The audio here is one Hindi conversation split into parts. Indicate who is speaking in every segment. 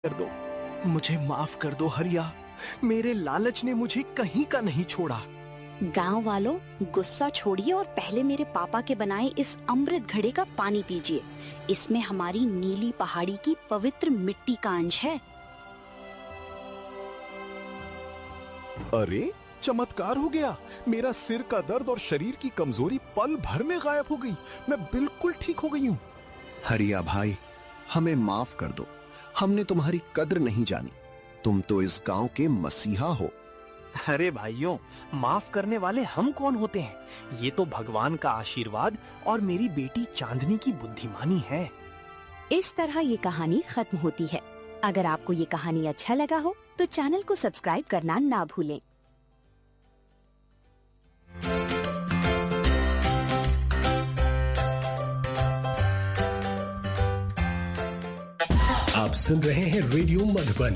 Speaker 1: कर दो। मुझे माफ कर दो हरिया, मेरे लालच ने मुझे कहीं का नहीं छोड़ा।
Speaker 2: गांव वालों, गुस्सा छोड़िए और पहले मेरे पापा के बनाए इस अमृत घड़े का पानी पीजिए। इसमें हमारी नीली पहाड़ी की पवित्र मिट्टी का अंश है।
Speaker 3: अरे चमत्कार हो गया। मेरा सिर का दर्द और शरीर की कमजोरी पल भर में गायब हो गई। मैं बिल्कुल ठीक हो गई हूँ।
Speaker 4: हरिया भाई, हमें माफ कर दो। हमने तुम्हारी कद्र नहीं जानी। तुम तो इस गांव के मसीहा हो।
Speaker 1: अरे भाइयों, माफ करने वाले हम कौन होते हैं? ये तो भगवान का आशीर्वाद और मेरी बेटी चांदनी की बुद्धिमानी है।
Speaker 2: इस तरह ये कहानी खत्म होती है। अगर आपको ये कहानी अच्छा लगा हो तो चैनल को सब्सक्राइब करना ना भूलें।
Speaker 5: आप सुन रहे हैं रेडियो मधुबन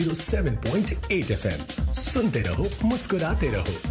Speaker 5: 107.8 FM। सुनते रहो, मुस्कुराते रहो।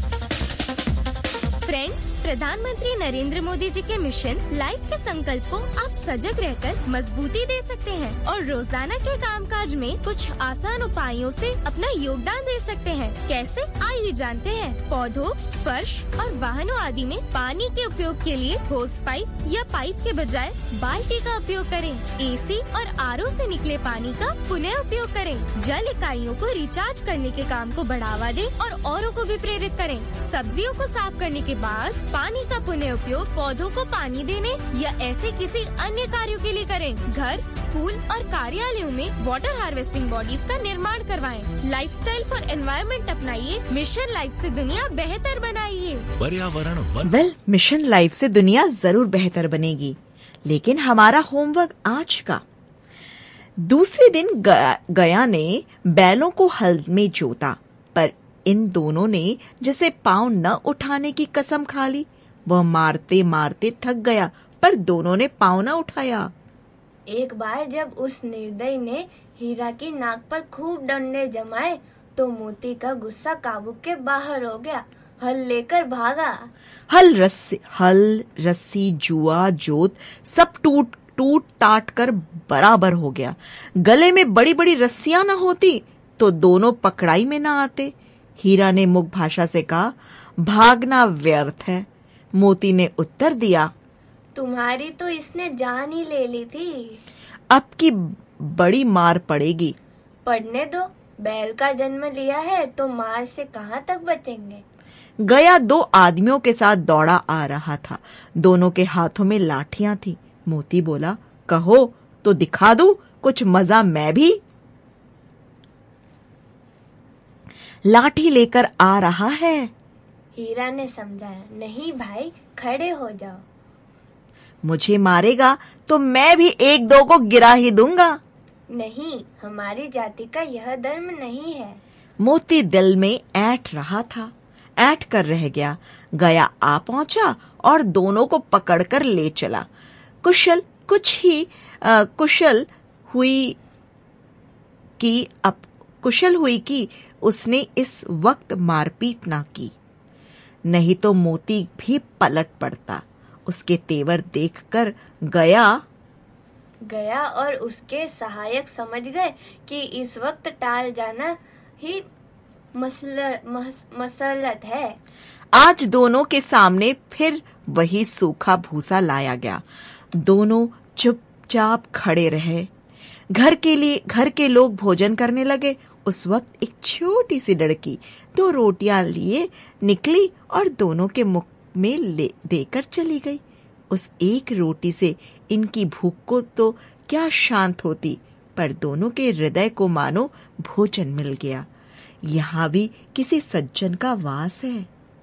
Speaker 6: फ्रेंड्स, प्रधानमंत्री नरेंद्र मोदी जी के मिशन लाइफ के संकल्प को आप सजग रहकर मजबूती दे सकते हैं और रोजाना के कामकाज में कुछ आसान उपायों से अपना योगदान दे सकते हैं। कैसे, आइए जानते हैं। पौधों, फर्श और वाहनों आदि में पानी के उपयोग के लिए होस पाइप या पाइप के बजाय बाल्टी का उपयोग करें। एसी और आरओ से निकले पानी का पुनः उपयोग करें। जल इकाइयों को रिचार्ज करने के काम को बढ़ावा दें और औरों को भी प्रेरित करें। सब्जियों को साफ करने के बाद पानी का पुनः उपयोग पौधों को पानी देने या ऐसे किसी अन्य कार्यों के लिए करें। घर, स्कूल और कार्यालयों में वाटर हार्वेस्टिंग बॉडीज का निर्माण करवाएं। Lifestyle for environment अपनाइए। Mission life से दुनिया बेहतर बनाइए।
Speaker 7: पर्यावरण मिशन लाइफ से दुनिया जरूर बेहतर बनेगी, लेकिन हमारा होमवर्क आज का। दूसरे दिन गया ने बैलों को हल में जोता, पर इन दोनों ने जैसे पांव न उठाने की कसम खा ली। वह मारते मारते थक गया, पर दोनों ने पांव न उठाया।
Speaker 8: एक बार जब उस निर्दयी ने हीरा की नाक पर खूब डंडे जमाए तो मोती का गुस्सा काबू के बाहर हो गया। हल लेकर भागा।
Speaker 7: हल, रस्सी, जुआ, जोत सब टूट टाट कर बराबर हो गया। गले में बड़ी बड़ी रस्सियां न होती तो दोनों पकड़ाई में न आते। हीरा ने मुख भाषा से कहा, भागना व्यर्थ है। मोती ने उत्तर दिया,
Speaker 8: तुम्हारी तो इसने जान ही ले ली थी।
Speaker 7: अब की बड़ी मार पड़ेगी।
Speaker 8: पढ़ने दो, बैल का जन्म लिया है तो मार से कहाँ तक बचेंगे।
Speaker 7: गया दो आदमियों के साथ दौड़ा आ रहा था। दोनों के हाथों में लाठियां थी। मोती बोला, कहो तो दिखा दूं कुछ मजा मैं भी। लाठी लेकर आ रहा है।
Speaker 8: हीरा ने समझाया, नहीं भाई, खड़े हो जाओ।
Speaker 7: मुझे मारेगा तो मैं भी एक दो को गिरा ही दूंगा।
Speaker 8: नहीं, हमारी जाति का यह धर्म नहीं है।
Speaker 7: मोती दिल में ऐंठ रहा था, ऐंठ कर रह गया। गया आ पहुंचा और दोनों को पकड़कर ले चला। कुशल हुई कि उसने इस वक्त मारपीट ना की, नहीं तो मोती भी पलट पड़ता। उसके तेवर देखकर
Speaker 8: गया और उसके सहायक समझ गए कि इस वक्त टाल जाना ही मसलत है।
Speaker 7: आज दोनों के सामने फिर वही सूखा भूसा लाया गया। दोनों चुपचाप खड़े रहे। घर के लोग भोजन करने लगे। उस वक्त एक छोटी सी लड़की 2 रोटियां लिए निकली और दोनों के मुख में देकर चली गई। उस एक रोटी से इनकी भूख को तो क्या शांत होती, पर दोनों के हृदय को मानो भोजन मिल गया। यहाँ भी किसी सज्जन का वास है।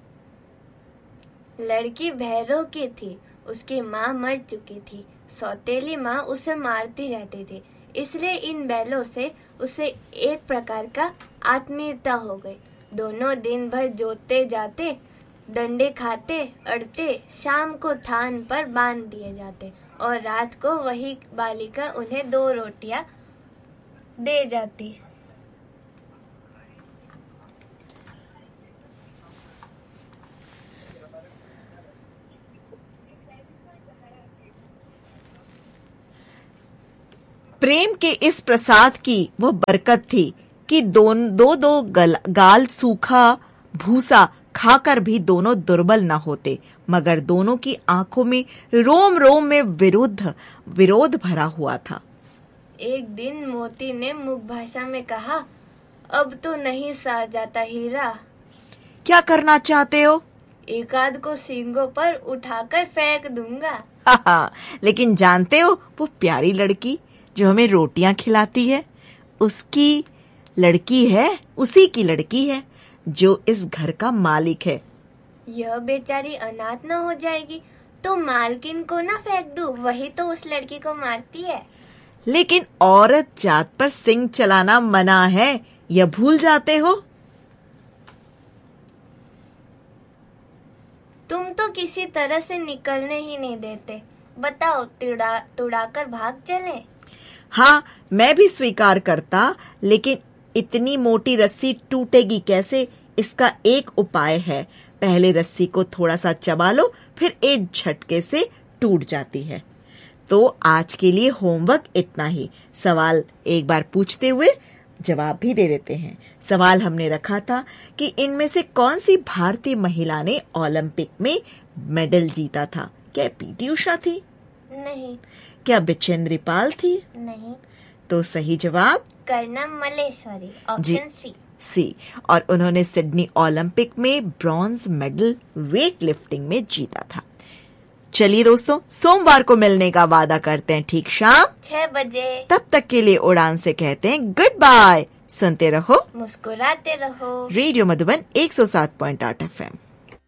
Speaker 8: लड़की भैरव की थी। उसकी माँ मर चुकी थी। सौतेली माँ उसे मारती रहती थी, इसलिए इन बैलों से उसे एक प्रकार का आत्मीयता हो गई। दोनों दिन भर जोतते जाते, डंडे खाते अड़ते, शाम को थान पर बांध दिए जाते और रात को वही बालिका उन्हें 2 रोटियां दे जाती।
Speaker 7: प्रेम के इस प्रसाद की वह बरकत थी कि दो गाल सूखा भूसा खाकर भी दोनों दुर्बल न होते, मगर दोनों की आंखों में रोम रोम में विरोध भरा हुआ था।
Speaker 8: एक दिन मोती ने मुख भाषा में कहा, अब तो नहीं सहा जाता हीरा।
Speaker 7: क्या करना चाहते हो?
Speaker 8: एक आध को सींगों पर उठाकर फेंक दूंगा।
Speaker 7: लेकिन जानते हो वो प्यारी लड़की जो हमें रोटियां खिलाती है, उसी की लड़की है जो इस घर का मालिक है।
Speaker 8: यह बेचारी अनाथ न हो जाएगी तो मालकिन को ना फेंक दूं, वही तो उस लड़की को मारती है।
Speaker 7: लेकिन औरत जात पर सिंग चलाना मना है, यह भूल जाते हो?
Speaker 8: तुम तो किसी तरह से निकलने ही नहीं देते। बताओ, तुड़ाकर भाग चले?
Speaker 7: हाँ, मैं भी स्वीकार करता, लेकिन इतनी मोटी रस्सी टूटेगी कैसे? इसका एक उपाय है। पहले रस्सी को थोड़ा सा चबा लो, फिर एक झटके से टूट जाती है। तो आज के लिए होमवर्क इतना ही। सवाल एक बार पूछते हुए जवाब भी दे देते हैं। सवाल हमने रखा था कि इनमें से कौन सी भारतीय महिला ने ओलंपिक में मेडल जीता था? क्या पीटी उषा थी?
Speaker 8: नहीं।
Speaker 7: क्या बिचेंद्री पाल थी?
Speaker 8: नहीं।
Speaker 7: तो सही जवाब
Speaker 8: कर्णम मल्लेश्वरी, ऑप्शन सी।
Speaker 7: और उन्होंने सिडनी ओलंपिक में ब्रॉन्ज मेडल वेट लिफ्टिंग में जीता था। चलिए दोस्तों, सोमवार को मिलने का वादा करते हैं ठीक शाम
Speaker 8: 6 बजे।
Speaker 7: तब तक के लिए उड़ान से कहते हैं गुड बाय। सुनते रहो,
Speaker 8: मुस्कुराते रहो।
Speaker 7: Radio Madhuban 107.8 FM।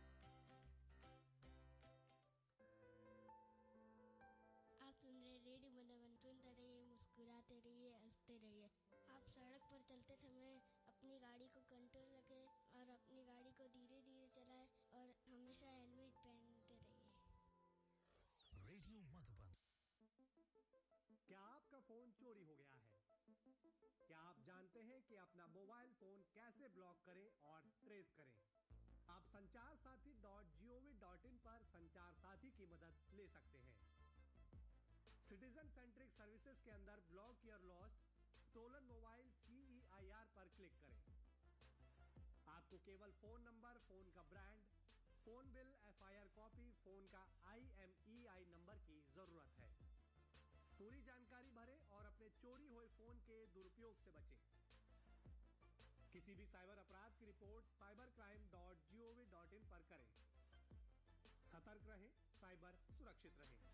Speaker 9: क्या आपका फोन चोरी हो गया है? क्या आप जानते हैं कि अपना मोबाइल फोन कैसे ब्लॉक करें और ट्रेस करें? आप संचारसाथी.gov.in पर संचार साथी की मदद ले सकते हैं। सिटीजन सेंट्रिक सर्विसेज के अंदर block your lost stolen mobile CEIR पर क्लिक करें। आपको केवल फोन नंबर, फोन का brand, phone bill, FIR copy, phone का IMEI नंबर की जरूरत है। पूरी जानकारी भरें और अपने चोरी हुए फोन के दुरुपयोग से बचें। किसी भी साइबर अपराध की रिपोर्ट cybercrime.gov.in पर करें। सतर्क रहें, साइबर सुरक्षित रहें।